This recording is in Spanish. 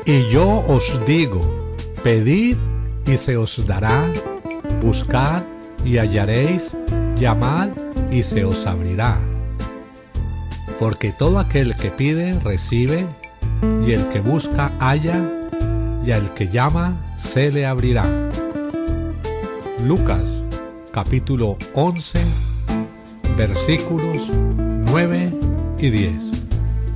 Y yo os digo, pedid y se os dará, buscad y hallaréis, llamad y se os abrirá. Porque todo aquel que pide, recibe, y el que busca, halla, y al que llama, se le abrirá. Lucas, capítulo 11, versículos 9 y 10.